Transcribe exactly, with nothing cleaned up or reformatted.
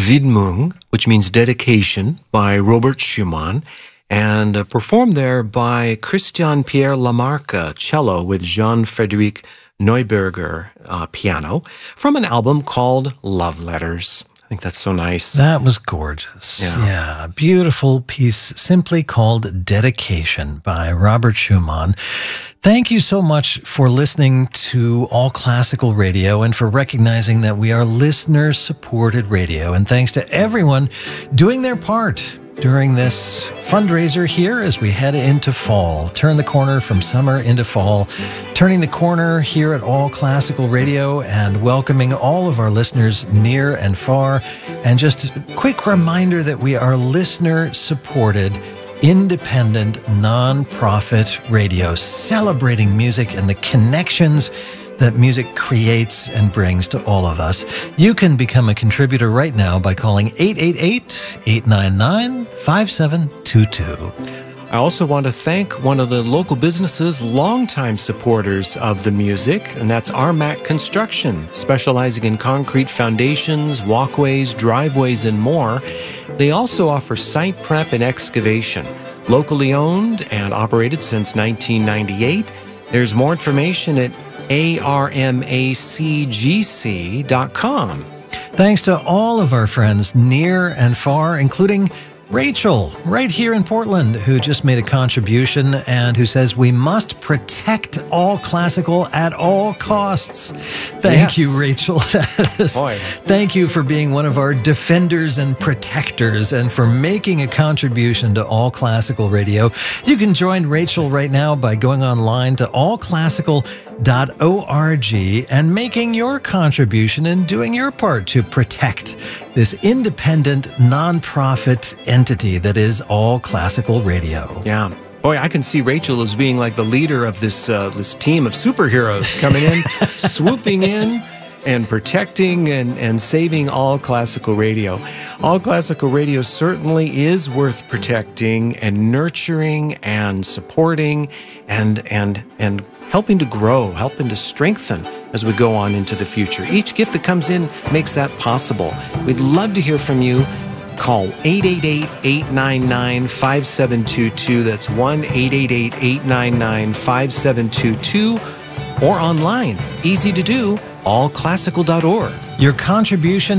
Widmung, which means dedication, by Robert Schumann, and uh, performed there by Christian Pierre Lamarca, cello, with Jean-Frédéric Neuberger, uh, piano, from an album called Love Letters. I think that's so nice. That was gorgeous. Yeah. yeah. A beautiful piece simply called Dedication by Robert Schumann. Thank you so much for listening to All Classical Radio and for recognizing that we are listener-supported radio. And thanks to everyone doing their part during this fundraiser here as we head into fall. Turn the corner from summer into fall. Turning the corner here at All Classical Radio and welcoming all of our listeners near and far. And just a quick reminder that we are listener-supported, independent, non-profit radio, celebrating music and the connections that music creates and brings to all of us. You can become a contributor right now by calling eight eight eight, eight nine nine, five seven two two. I also want to thank one of the local businesses, longtime supporters of the music, and that's Armac Construction, specializing in concrete foundations, walkways, driveways, and more. They also offer site prep and excavation. Locally owned and operated since nineteen ninety-eight. There's more information at A R M A C G C dot com. Thanks to all of our friends near and far, including Rachel, right here in Portland, who just made a contribution and who says we must protect All Classical at all costs. Thank Yes. you, Rachel. That is, Boy. Thank you for being one of our defenders and protectors and for making a contribution to All Classical Radio. You can join Rachel right now by going online to all classical dot org and making your contribution and doing your part to protect this independent, nonprofit entity that is All Classical Radio. Yeah. Boy, I can see Rachel as being like the leader of this uh, this team of superheroes coming in, swooping in, and protecting and, and saving All Classical Radio. All Classical Radio certainly is worth protecting and nurturing and supporting and and and helping to grow, helping to strengthen as we go on into the future. Each gift that comes in makes that possible. We'd love to hear from you. Call eight eight eight, eight nine nine, five seven two two. That's one eight eight eight, eight nine nine, five seven two two. Or online. Easy to do, all classical dot org. Your contribution